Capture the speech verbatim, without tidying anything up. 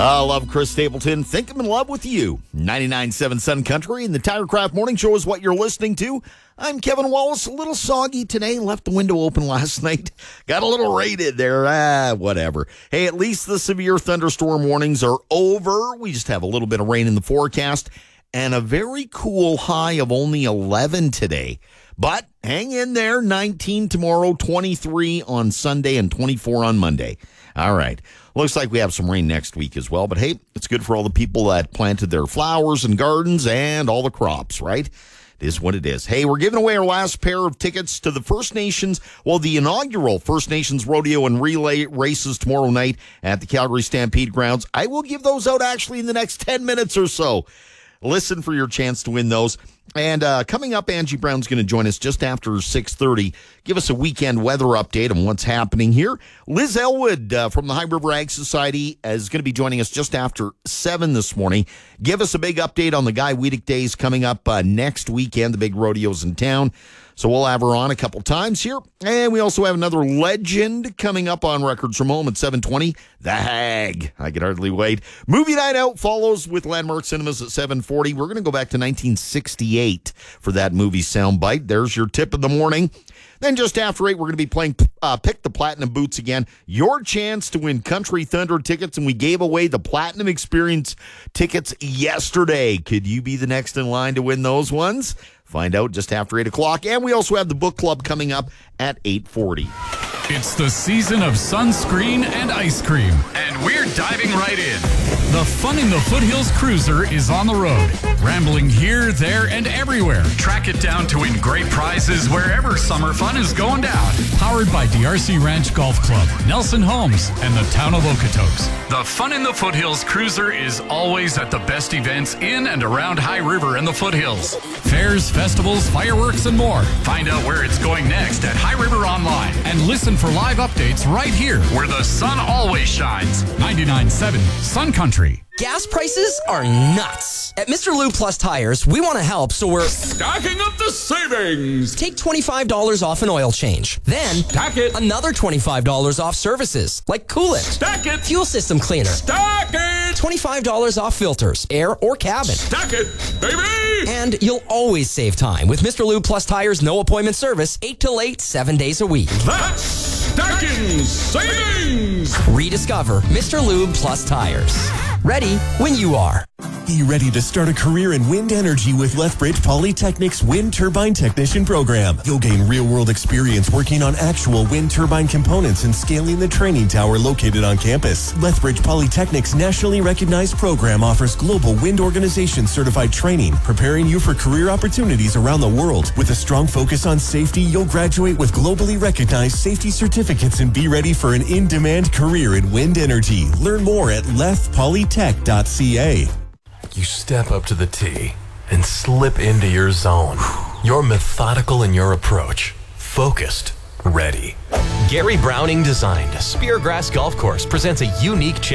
I love Chris Stapleton. Think I'm in love with you. ninety-nine point seven Sun Country and the Tirecraft Morning Show is what you're listening to. I'm Kevin Wallace. A little soggy today. Left the window open last night. Got a little rated there. Ah, whatever. Hey, at least the severe thunderstorm warnings are over. We just have a little bit of rain in the forecast and a very cool high of only eleven today. But hang in there. nineteen tomorrow, twenty-three on Sunday, and twenty-four on Monday. All right. Looks like we have some rain next week as well. But, hey, it's good for all the people that planted their flowers and gardens and all the crops, right? It is what it is. Hey, we're giving away our last pair of tickets to the First Nations, well, the inaugural First Nations Rodeo and Relay races tomorrow night at the Calgary Stampede Grounds. I will give those out actually in the next ten minutes or so. Listen for your chance to win those. And uh, coming up, Angie Brown's going to join us just after six thirty. Give us a weekend weather update on what's happening here. Liz Elwood uh, from the High River Ag Society is going to be joining us just after seven this morning. Give us a big update on the Guy Weedick Days coming up uh, next weekend, the big rodeos in town. So we'll have her on a couple times here. And we also have another legend coming up on Records from Home at seven twenty, The Hag. I can hardly wait. Movie Night Out follows with Landmark Cinemas at seven forty. We're going to go back to nineteen sixty-eight for that movie soundbite. There's your tip of the morning. Then just after eight, we're going to be playing uh, Pick the Platinum Boots again. Your chance to win Country Thunder tickets, and we gave away the Platinum Experience tickets yesterday. Could you be the next in line to win those ones? Find out just after eight o'clock. And we also have the book club coming up at eight forty. It's the season of sunscreen and ice cream, and we're diving right in. The Fun in the Foothills Cruiser is on the road, rambling here, there, and everywhere. Track it down to win great prizes wherever summer fun is going down. Powered by D R C Ranch Golf Club, Nelson Homes, and the town of Okotoks. The Fun in the Foothills Cruiser is always at the best events in and around High River and the Foothills. Fairs, festivals, fireworks, and more. Find out where it's going next at High River Online and listen for live updates right here where the sun always shines. ninety-nine point seven Sun Country. Gas prices are nuts. At Mister Lube Plus Tires, we want to help, so we're stacking up the savings. Take twenty-five dollars off an oil change. Then, stack it. Another twenty-five dollars off services, like coolant. Stack it. Fuel system cleaner. Stack it. twenty-five dollars off filters, air or cabin. Stack it, baby. And you'll always save time with Mister Lube Plus Tires no appointment service, eight till eight, seven days a week. That's stacking savings. Rediscover Mister Lube Plus Tires. Ready when you are. Be ready to start a career in wind energy with Lethbridge Polytechnic's Wind Turbine Technician Program. You'll gain real-world experience working on actual wind turbine components and scaling the training tower located on campus. Lethbridge Polytechnic's nationally recognized program offers global wind organization certified training, preparing you for career opportunities around the world. With a strong focus on safety, you'll graduate with globally recognized safety certificates and be ready for an in-demand career in wind energy. Learn more at leth polytech dot c a. You step up to the tee and slip into your zone. You're methodical in your approach, focused, ready. Gary Browning designed Speargrass Golf Course presents a unique challenge.